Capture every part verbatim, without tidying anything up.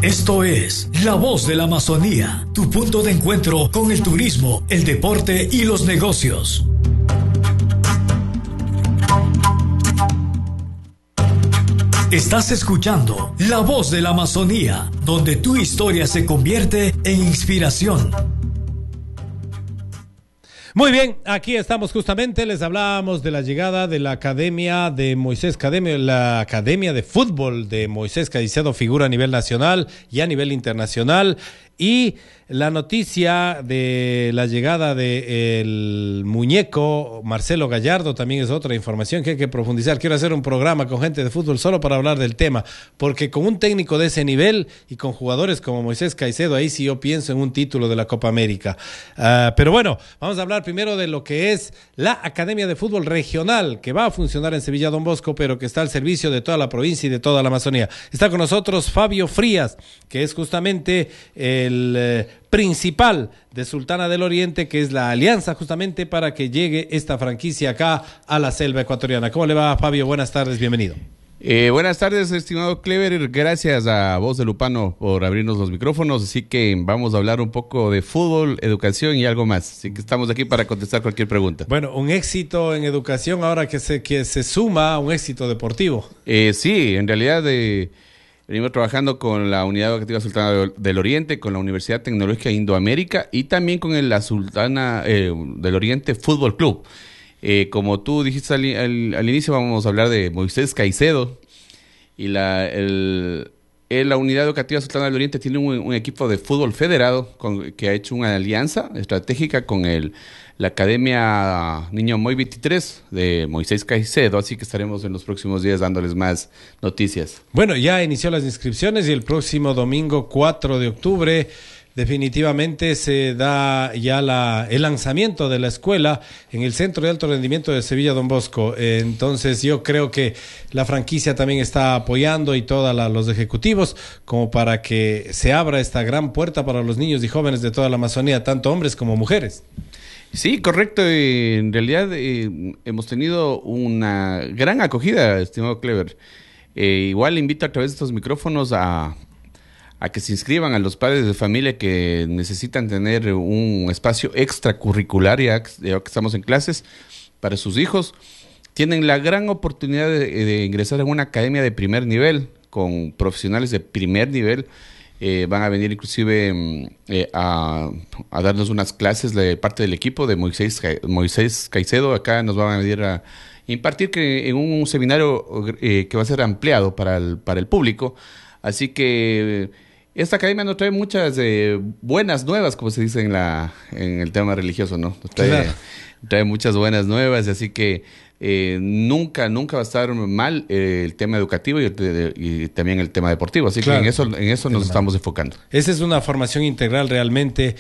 Esto es La Voz de la Amazonía, tu punto de encuentro con el turismo, el deporte y los negocios. Estás escuchando La Voz de la Amazonía, donde tu historia se convierte en inspiración. Muy bien, aquí estamos justamente, les hablábamos de la llegada de la Academia de Moisés Caicedo, la Academia de Fútbol de Moisés Caicedo, figura a nivel nacional y a nivel internacional, y la noticia de la llegada del muñeco Marcelo Gallardo también es otra información que hay que profundizar. Quiero hacer un programa con gente de fútbol solo para hablar del tema, porque con un técnico de ese nivel y con jugadores como Moisés Caicedo, ahí sí yo pienso en un título de la Copa América. Uh, pero bueno, vamos a hablar primero de lo que es la Academia de Fútbol Regional, que va a funcionar en Sevilla Don Bosco, pero que está al servicio de toda la provincia y de toda la Amazonía. Está con nosotros Fabio Frías, que es justamente el eh, principal de Sultana del Oriente, que es la alianza justamente para que llegue esta franquicia acá a la selva ecuatoriana. ¿Cómo le va, Fabio? Buenas tardes, bienvenido. Eh, buenas tardes, estimado Clever, gracias a Voz de Lupano por abrirnos los micrófonos, así que vamos a hablar un poco de fútbol, educación y algo más, así que estamos aquí para contestar cualquier pregunta. Bueno, un éxito en educación ahora que se, que se suma a un éxito deportivo. Eh, sí, en realidad eh, venimos trabajando con la Unidad Educativa Sultana del Oriente, con la Universidad Tecnológica Indoamérica y también con el, la Sultana eh, del Oriente Fútbol Club. Eh, como tú dijiste al, al, al inicio, vamos a hablar de Moisés Caicedo y la, el, el, la Unidad Educativa Sultana del Oriente tiene un, un equipo de fútbol federado con, que ha hecho una alianza estratégica con el, la Academia Niño Moy veintitrés de Moisés Caicedo, así que estaremos en los próximos días dándoles más noticias. Bueno, ya inició las inscripciones y el próximo domingo cuatro de octubre definitivamente se da ya la, el lanzamiento de la escuela en el Centro de Alto Rendimiento de Sevilla Don Bosco. Eh, entonces yo creo que la franquicia también está apoyando y todos los ejecutivos como para que se abra esta gran puerta para los niños y jóvenes de toda la Amazonía, tanto hombres como mujeres. Sí, correcto. Eh, en realidad eh, hemos tenido una gran acogida, estimado Clever. Eh, igual invito a través de estos micrófonos a... a que se inscriban a los padres de familia que necesitan tener un espacio extracurricular ya que, ya que estamos en clases para sus hijos. Tienen la gran oportunidad de, de ingresar en una academia de primer nivel con profesionales de primer nivel. Eh, van a venir inclusive eh, a, a darnos unas clases de parte del equipo de Moisés, Moisés Caicedo. Acá nos van a venir a impartir que en un seminario eh, que va a ser ampliado para el, para el público. Así que esta academia nos trae muchas eh, buenas nuevas, como se dice en la en el tema religioso, ¿no? Nos trae, claro. trae muchas buenas nuevas, así que eh, nunca, nunca va a estar mal eh, el tema educativo y, el, y también el tema deportivo. Así claro. que en eso, en eso nos estamos enfocando. Esa es una formación integral realmente.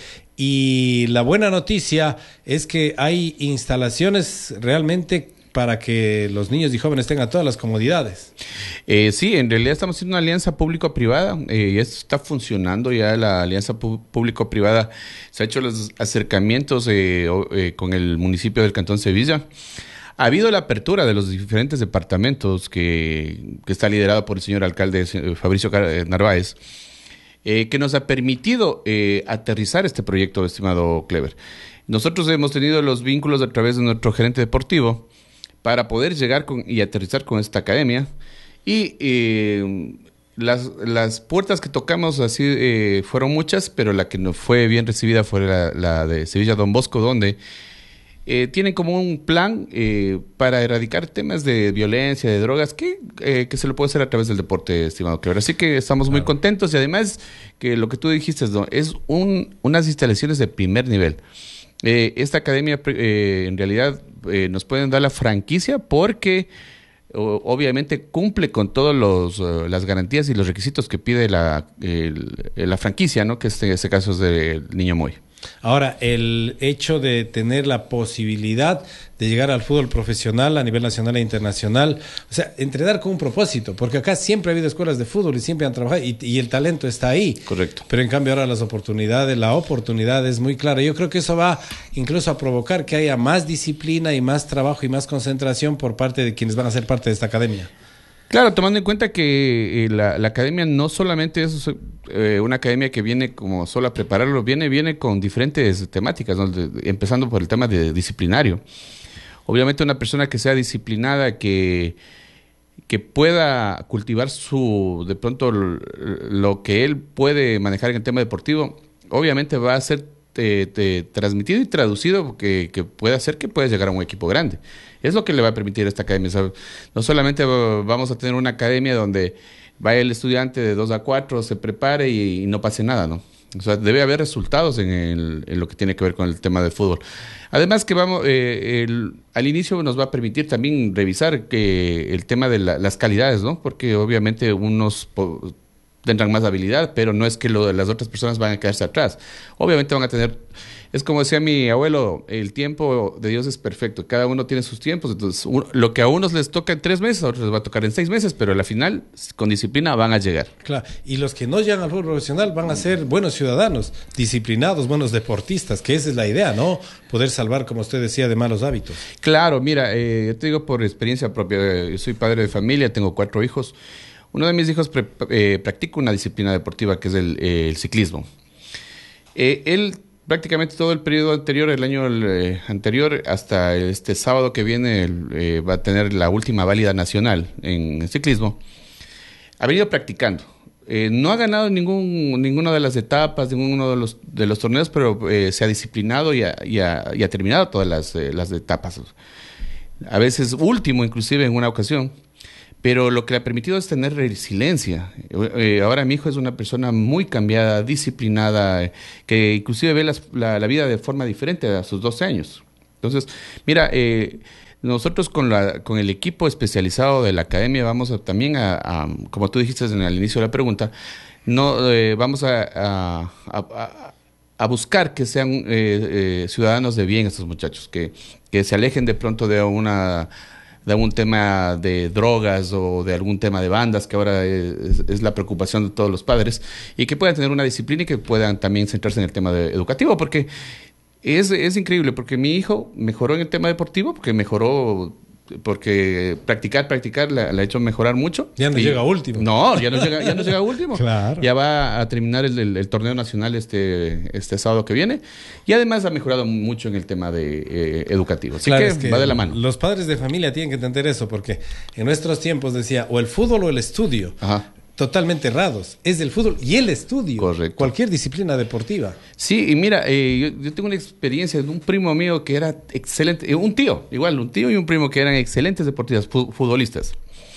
Y la buena noticia es que hay instalaciones realmente para que los niños y jóvenes tengan todas las comodidades. Eh, sí, en realidad estamos haciendo una alianza público-privada eh, y esto está funcionando ya, la alianza público-privada. Se ha hecho los acercamientos eh, eh, con el municipio del Cantón Sevilla. Ha habido la apertura de los diferentes departamentos que, que está liderado por el señor alcalde Fabricio Narváez, eh, que nos ha permitido eh, aterrizar este proyecto, estimado Clever. Nosotros hemos tenido los vínculos a través de nuestro gerente deportivo para poder llegar con, y aterrizar con esta academia. Y eh, las, las puertas que tocamos así eh, fueron muchas, pero la que nos fue bien recibida fue la, la de Sevilla Don Bosco, donde eh, tienen como un plan eh, para erradicar temas de violencia, de drogas, que, eh, que se lo puede hacer a través del deporte, estimado Clever. Así que estamos claro. muy contentos y además que lo que tú dijiste, ¿no? es un, unas instalaciones de primer nivel. Eh, esta academia eh, en realidad eh, nos pueden dar la franquicia porque o, obviamente cumple con todas uh, las garantías y los requisitos que pide la, el, la franquicia, ¿no? Que este, este caso es del Niño Moy. Ahora, el hecho de tener la posibilidad de llegar al fútbol profesional a nivel nacional e internacional, o sea, entrenar con un propósito, porque acá siempre ha habido escuelas de fútbol y siempre han trabajado y, y el talento está ahí. Correcto. Pero en cambio ahora las oportunidades, la oportunidad es muy clara. Yo creo que eso va incluso a provocar que haya más disciplina y más trabajo y más concentración por parte de quienes van a ser parte de esta academia. Claro, tomando en cuenta que eh, la, la academia no solamente es eh, una academia que viene como solo a prepararlo, viene, viene con diferentes temáticas, ¿no? De, de, empezando por el tema de disciplinario. Obviamente una persona que sea disciplinada, que, que pueda cultivar su, de pronto, lo que él puede manejar en el tema deportivo, obviamente va a ser te, te, transmitido y traducido que, que pueda hacer que pueda llegar a un equipo grande. Es lo que le va a permitir a esta academia. O sea, no solamente vamos a tener una academia donde vaya el estudiante de dos a cuatro, se prepare y, y no pase nada, ¿no? O sea, debe haber resultados en, el, en lo que tiene que ver con el tema del fútbol. Además que vamos, eh, el, al inicio nos va a permitir también revisar que el tema de la, las calidades, ¿no? Porque obviamente unos po, tendrán más habilidad, pero no es que lo, las otras personas van a quedarse atrás. Obviamente van a tener... Es como decía mi abuelo, el tiempo de Dios es perfecto. Cada uno tiene sus tiempos. Entonces, un, lo que a unos les toca en tres meses, a otros les va a tocar en seis meses, pero a la final, con disciplina, van a llegar. Claro. Y los que no llegan al fútbol profesional van a ser buenos ciudadanos, disciplinados, buenos deportistas, que esa es la idea, ¿no? Poder salvar, como usted decía, de malos hábitos. Claro, mira, eh, yo te digo por experiencia propia. Yo soy padre de familia, tengo cuatro hijos. Uno de mis hijos pre, eh, practica una disciplina deportiva que es el, eh, el ciclismo. Eh, él prácticamente todo el periodo anterior, el año eh, anterior, hasta este sábado que viene, eh, va a tener la última válida nacional en el ciclismo. Ha venido practicando. Eh, no ha ganado ningún, ninguna de las etapas, ninguno de los, de los torneos, pero eh, se ha disciplinado y ha, y ha, y ha terminado todas las, eh, las etapas. A veces último, inclusive en una ocasión. Pero lo que le ha permitido es tener resiliencia. Eh, ahora mi hijo es una persona muy cambiada, disciplinada, eh, que inclusive ve las, la, la vida de forma diferente a sus doce años. Entonces, mira, eh, nosotros con, la, con el equipo especializado de la academia vamos a, también a, a, como tú dijiste en el inicio de la pregunta, no eh, vamos a, a, a, a buscar que sean eh, eh, ciudadanos de bien estos muchachos, que, que se alejen de pronto de una... de algún tema de drogas o de algún tema de bandas, que ahora es, es la preocupación de todos los padres, y que puedan tener una disciplina y que puedan también centrarse en el tema de, educativo, porque es, es increíble, porque mi hijo mejoró en el tema deportivo, porque mejoró, porque practicar, practicar le, le ha hecho mejorar mucho. Ya no y, llega a último. No, ya no llega, ya no llega a último. Claro. Ya va a terminar el, el, el torneo nacional este, este sábado que viene, y además ha mejorado mucho en el tema de eh, educativo. Así claro, que, es que va de la mano. Los padres de familia tienen que entender eso, porque en nuestros tiempos decía o el fútbol o el estudio. Ajá. Totalmente errados. Es del fútbol y el estudio. Correcto. Cualquier disciplina deportiva. Sí, y mira, eh, yo, yo tengo una experiencia de un primo mío que era excelente, eh, un tío, igual, un tío y un primo que eran excelentes deportistas, futbolistas.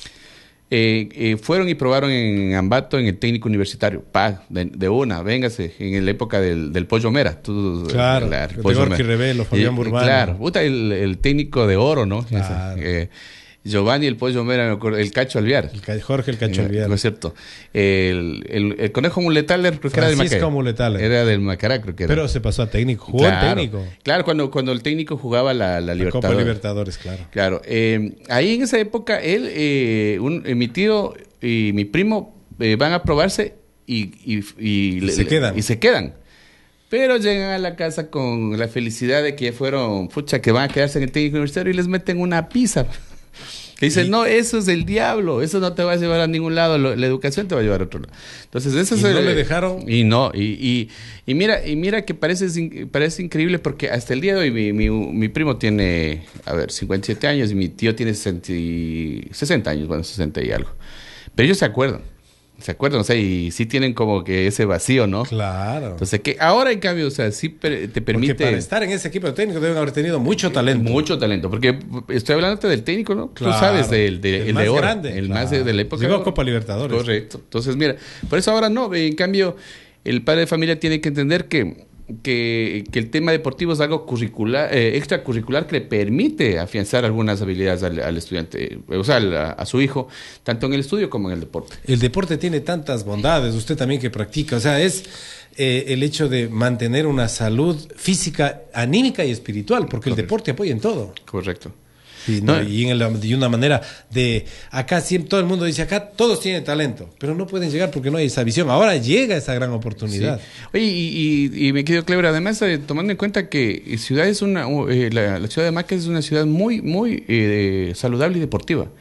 Eh, eh, fueron y probaron en Ambato, en el técnico universitario. Pa, de, de una, véngase, en la época del, del Pollo Mera. Tú, claro, el, el de Gorky Revelo, Fabián Burbano. Claro, puta, el, el técnico de oro, ¿no? Claro. Ese, eh, Giovanni el Pollo Mera, me acuerdo, el Cacho Alviar. El, Jorge el Cacho Alviar. No es cierto. El, el, el conejo Muletaler, creo que era del Macará. Francisco Muletaler. Era del Macará, creo que era. Pero se pasó a técnico, jugó claro, en técnico. Claro, cuando, cuando el técnico jugaba la, la, la Libertadores. Copa Libertadores, claro. Claro. Eh, ahí en esa época, él, eh, un, eh, mi tío y mi primo eh, van a probarse y, y, y, y se le, quedan. Y se quedan. Pero llegan a la casa con la felicidad de que fueron, pucha, que van a quedarse en el técnico universitario y les meten una pizza. Que dicen, y, no, eso es el diablo, eso no te va a llevar a ningún lado, lo, la educación te va a llevar a otro lado. Entonces, eso y es no el, le dejaron. Y no, y, y, y mira, y mira que parece, parece increíble porque hasta el día de hoy mi, mi, mi primo tiene, a ver, cincuenta y siete años y mi tío tiene sesenta, sesenta años, bueno, sesenta y algo. Pero ellos se acuerdan. ¿Se acuerdan? O sea, y sí tienen como que ese vacío, ¿no? Claro. Entonces, que ahora en cambio, o sea, sí te permite... Porque para estar en ese equipo de técnico deben haber tenido mucho talento. Mucho talento, porque estoy hablándote del técnico, ¿no? Claro. Tú sabes, del de, el, el más de oro, grande. el Claro. más de, de la época. Llegó a Copa Libertadores. Correcto. Entonces, mira, por eso ahora no. En cambio, el padre de familia tiene que entender que... Que, que el tema deportivo es algo curricular, eh, extracurricular que le permite afianzar algunas habilidades al, al estudiante, o sea, al, a, a su hijo, tanto en el estudio como en el deporte. El deporte tiene tantas bondades, usted también que practica, o sea, es eh, el hecho de mantener una salud física, anímica y espiritual, porque Correcto. El deporte apoya en todo. Correcto. Sí, no, y en el, de una manera de acá siempre todo el mundo dice acá todos tienen talento, pero no pueden llegar porque no hay esa visión. Ahora llega esa gran oportunidad. Sí. Oye, y, y, y me quedo claro, además eh, tomando en cuenta que ciudad es una, eh, la, la ciudad de Macas es una ciudad muy, muy eh, saludable y deportiva.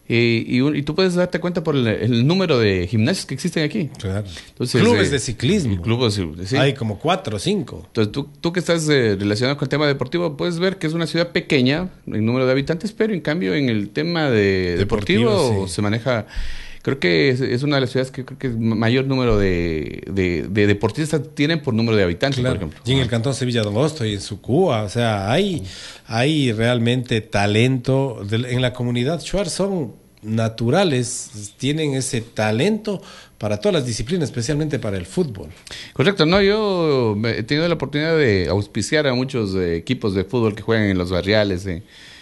Eh, y, un- y tú puedes darte cuenta por el, el número de gimnasios que existen aquí. Claro. Entonces, Clubes eh, de ciclismo. Clubes, sí. Hay como cuatro o cinco. Entonces, tú, tú que estás eh, relacionado con el tema deportivo, puedes ver que es una ciudad pequeña en número de habitantes, pero en cambio en el tema de deportivo, Deportivo, sí. se maneja, creo que es, es una de las ciudades que creo que es mayor número de, de, de deportistas tienen por número de habitantes, Claro. por ejemplo. Y en el Cantón Sevilla Don Bosco y en Sucúa, o sea, hay, hay realmente talento. De- en la comunidad Shuar son naturales, tienen ese talento para todas las disciplinas, especialmente para el fútbol. Correcto, no, yo me- he tenido la oportunidad de auspiciar a muchos eh, equipos de fútbol que juegan en los barriales eh,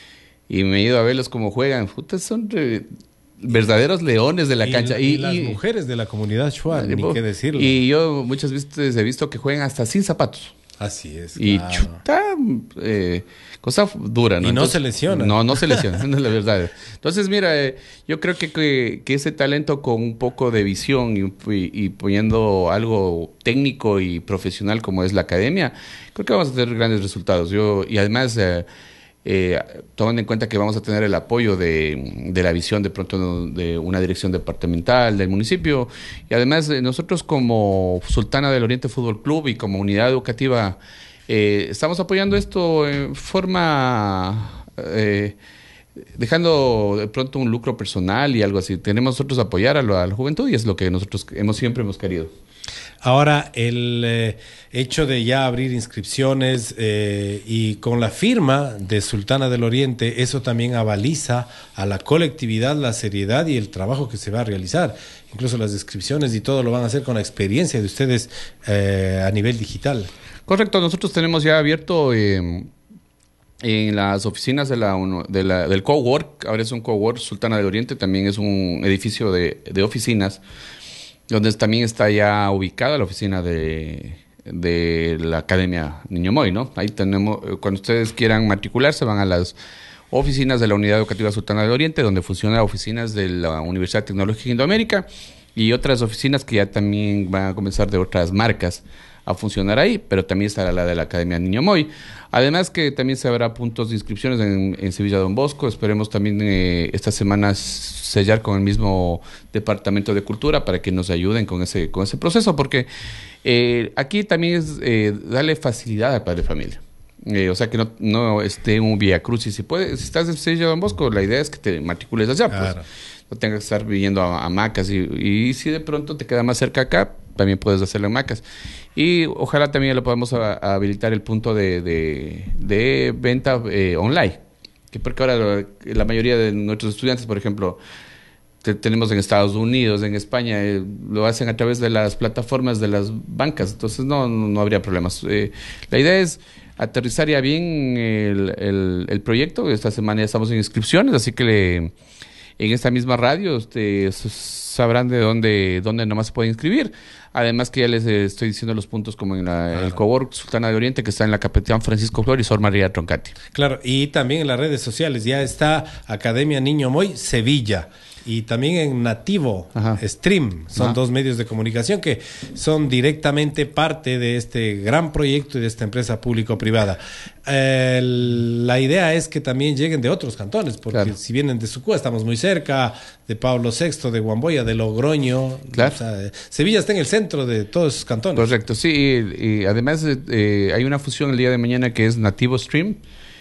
y me he ido a verlos cómo juegan. Puta, son re- verdaderos leones de la y, cancha. y las mujeres de la comunidad Shuar, ni qué decirlo. Y yo muchas veces he visto que juegan hasta sin zapatos. Así es. Y claro. chuta, eh, cosa dura, ¿no? Y no Entonces, se lesionan. No, no se lesionan, no es la verdad. Entonces, mira, eh, yo creo que, que, que ese talento con un poco de visión y, y, y poniendo algo técnico y profesional como es la academia, creo que vamos a tener grandes resultados. Yo Y además, eh, eh, tomando en cuenta que vamos a tener el apoyo de, de la visión de pronto de una dirección departamental del municipio, y además eh, nosotros como Sultana del Oriente Fútbol Club y como unidad educativa eh, estamos apoyando esto en forma eh, dejando de pronto un lucro personal y algo así. Tenemos nosotros apoyar a la, a la juventud y es lo que nosotros hemos siempre hemos querido. Ahora, el eh, hecho de ya abrir inscripciones eh, y con la firma de Sultana del Oriente, eso también avaliza a la colectividad la seriedad y el trabajo que se va a realizar. Incluso las inscripciones y todo lo van a hacer con la experiencia de ustedes eh, a nivel digital. Correcto, nosotros tenemos ya abierto eh, en las oficinas de la, uno- de la, del Cowork, ahora es un Cowork Sultana del Oriente, también es un edificio de, de oficinas, donde también está ya ubicada la oficina de, de la Academia Niño Moy, ¿no? Ahí tenemos, cuando ustedes quieran matricularse, van a las oficinas de la Unidad Educativa Sultana del Oriente, donde funcionan oficinas de la Universidad Tecnológica de Indoamérica y otras oficinas que ya también van a comenzar de otras marcas a funcionar ahí, pero también estará la de la Academia Niño Moy. Además que también se habrá puntos de inscripciones en, en Sevilla Don Bosco. Esperemos también eh, estas semanas sellar con el mismo Departamento de Cultura para que nos ayuden con ese, con ese proceso, porque eh, aquí también es eh, darle facilidad al padre de familia. Eh, o sea, que no, no esté un vía crucis. Si, puede, si estás en Sevilla Don Bosco, la idea es que te matricules allá, Claro. pues. No tengas que estar viviendo a, a Macas. Y, y si de pronto te queda más cerca acá, también puedes hacerlo en Macas. Y ojalá también lo podamos a, a habilitar el punto de, de, de venta eh, online. Que porque ahora lo- la mayoría de nuestros estudiantes, por ejemplo, te- tenemos en Estados Unidos, en España, eh, lo hacen a través de las plataformas de las bancas. Entonces no, no, no habría problemas. Eh, la idea es aterrizar ya bien el, el, el proyecto. Esta semana ya estamos en inscripciones, así que le, en esta misma radio ustedes sabrán de dónde, dónde nomás se puede inscribir. Además que ya les eh, estoy diciendo los puntos como en la, Claro. el Cowork Sultana de Oriente, que está en la Capitán Francisco Flores y Sor María Troncati. Claro, y también en las redes sociales ya está Academia Niño Moy Sevilla. Y también en Nativo Ajá. Stream, son Ajá. dos medios de comunicación que son directamente parte de este gran proyecto y de esta empresa público-privada. Eh, la idea es que también lleguen de otros cantones, porque Claro. si vienen de Sucúa, estamos muy cerca, de Pablo sexto, de Guamboya, de Logroño. Claro. O sea, Sevilla está en el centro de todos esos cantones. Correcto, sí. Y, y además eh, hay una fusión el día de mañana que es Nativo Stream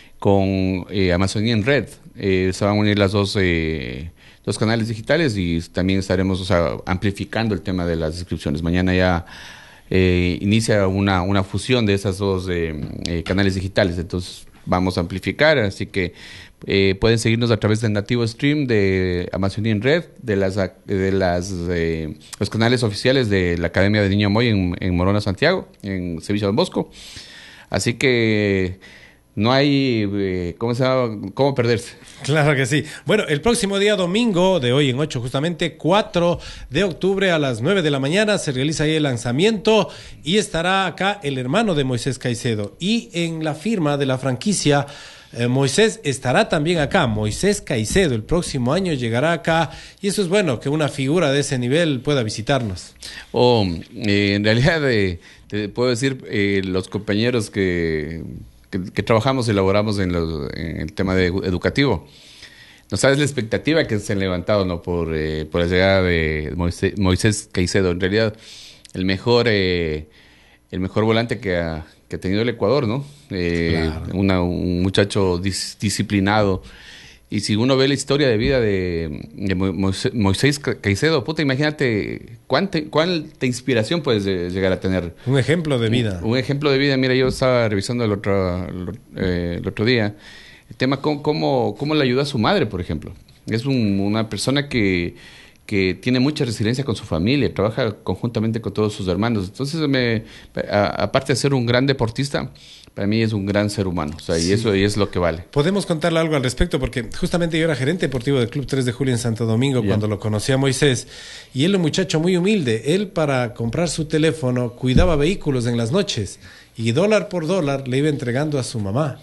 con eh, Amazonía en Red. Eh, se van a unir las dos... Eh, dos canales digitales y también estaremos, o sea, amplificando el tema de las inscripciones. Mañana ya eh, inicia una, una fusión de esas dos eh, eh, canales digitales, entonces vamos a amplificar, así que eh, pueden seguirnos a través del Nativo Stream de Amazonía en Red, de las de las eh, los canales oficiales de la Academia de Niño Moy en, en Morona, Santiago, en Sevilla Don Bosco. Así que no hay eh, ¿cómo se llama? ¿Cómo perderse? Claro que sí. Bueno, el próximo día domingo, de hoy en ocho, justamente cuatro de octubre a las nueve de la mañana, se realiza ahí el lanzamiento y estará acá el hermano de Moisés Caicedo. Y en la firma de la franquicia, eh, Moisés estará también acá. Moisés Caicedo el próximo año llegará acá y eso es bueno, que una figura de ese nivel pueda visitarnos. O eh, en realidad eh, te puedo decir, eh, los compañeros que... Que, que trabajamos y elaboramos en, los, en el tema de edu- educativo. no sabes la expectativa que se han levantado, ¿no? Por, eh, por la llegada de Moisés, Moisés Caicedo. En realidad, el mejor, eh, el mejor volante que ha, que ha tenido el Ecuador, ¿no? Eh, claro. una, un muchacho dis, disciplinado. Y si uno ve la historia de vida de, de Moisés, Moisés Caicedo, puta, imagínate cuánta, cuánta inspiración puedes llegar a tener. Un ejemplo de vida. Un, un ejemplo de vida. Mira, yo estaba revisando el otro, el, eh, el otro día el tema cómo, cómo, cómo le ayuda a su madre, por ejemplo. Es un, una persona que, que tiene mucha resiliencia con su familia, trabaja conjuntamente con todos sus hermanos. Entonces, me, a, aparte de ser un gran deportista, para mí es un gran ser humano, o sea, sí. y eso y es lo que vale. Podemos contarle algo al respecto, porque justamente yo era gerente deportivo del Club tres de Julio en Santo Domingo yeah. cuando lo conocí a Moisés, y él un muchacho muy humilde. Él, para comprar su teléfono, cuidaba vehículos en las noches, y dólar por dólar le iba entregando a su mamá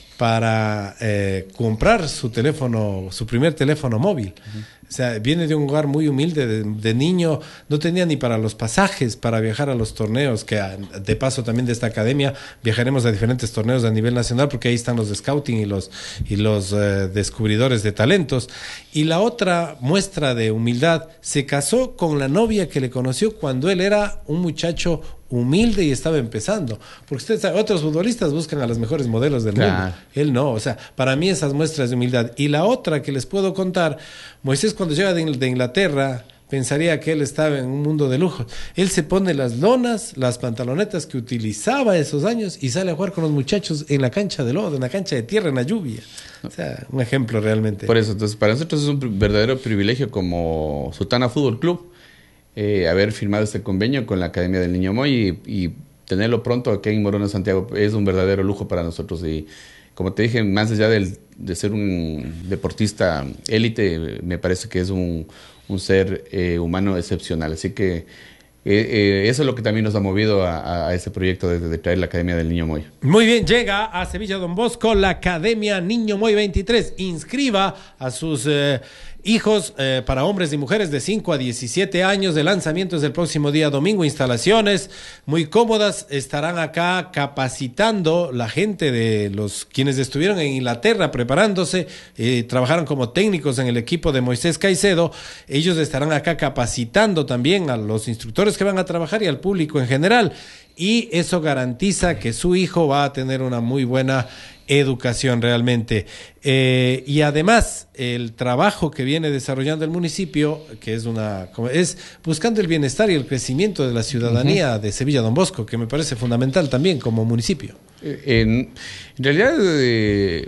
para eh, comprar su teléfono, su primer teléfono móvil. Uh-huh. O sea, viene de un hogar muy humilde, de, de niño, no tenía ni para los pasajes para viajar a los torneos, que de paso también de esta academia viajaremos a diferentes torneos a nivel nacional, porque ahí están los de scouting y los, y los eh, descubridores de talentos. Y la otra muestra de humildad, se casó con la novia que le conoció cuando él era un muchacho humilde y estaba empezando, porque ustedes saben, otros futbolistas buscan a los mejores modelos del claro. mundo, él no. O sea, para mí esas muestras de humildad. Y la otra que les puedo contar, Moisés cuando llega de, de Inglaterra pensaría que él estaba en un mundo de lujos. Él se pone las lonas, las pantalonetas que utilizaba esos años y sale a jugar con los muchachos en la cancha de lodo, en la cancha de tierra, en la lluvia. O sea, un ejemplo realmente. Por eso, entonces, para nosotros es un verdadero privilegio como Sultana Fútbol Club Eh, haber firmado este convenio con la Academia del Niño Moy y, y tenerlo pronto aquí en Morona, Santiago, es un verdadero lujo para nosotros. Y como te dije, más allá del, de ser un deportista élite, me parece que es un, un ser eh, humano excepcional. Así que eh, eh, eso es lo que también nos ha movido a, a ese proyecto de, de traer la Academia del Niño Moy. Muy bien, llega a Sevilla Don Bosco la Academia Niño Moy veintitrés. Inscriba a sus eh, hijos eh, para hombres y mujeres de cinco a diecisiete años. El lanzamiento es el próximo día domingo. Instalaciones muy cómodas. Estarán acá capacitando la gente de los quienes estuvieron en Inglaterra preparándose, eh, trabajaron como técnicos en el equipo de Moisés Caicedo. Ellos estarán acá capacitando también a los instructores que van a trabajar y al público en general. Y eso garantiza que su hijo va a tener una muy buena educación realmente. Eh, y además, el trabajo que viene desarrollando el municipio, que es una es buscando el bienestar y el crecimiento de la ciudadanía uh-huh. de Sevilla Don Bosco, que me parece fundamental también como municipio. En, en realidad, eh,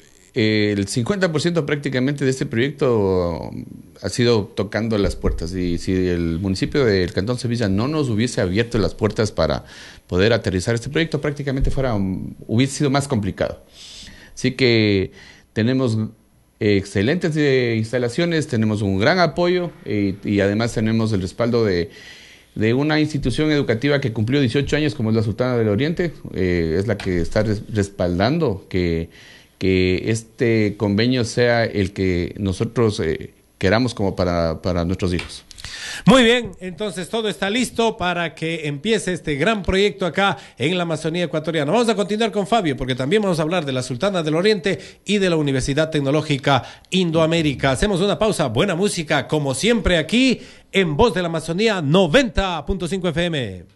el cincuenta por ciento prácticamente de este proyecto ha sido tocando las puertas, y si el municipio del Cantón Sevilla no nos hubiese abierto las puertas para poder aterrizar este proyecto, prácticamente fuera hubiese sido más complicado. Así que tenemos excelentes eh, instalaciones, tenemos un gran apoyo eh, y además tenemos el respaldo de, de una institución educativa que cumplió dieciocho años, como es la Sultana del Oriente. Eh, es la que está res, respaldando que, que este convenio sea el que nosotros eh, queramos como para, para nuestros hijos. Muy bien, entonces todo está listo para que empiece este gran proyecto acá en la Amazonía ecuatoriana. Vamos a continuar con Fabio, porque también vamos a hablar de la Sultana del Oriente y de la Universidad Tecnológica Indoamérica. Hacemos una pausa, buena música, como siempre aquí en Voz de la Amazonía noventa punto cinco F M.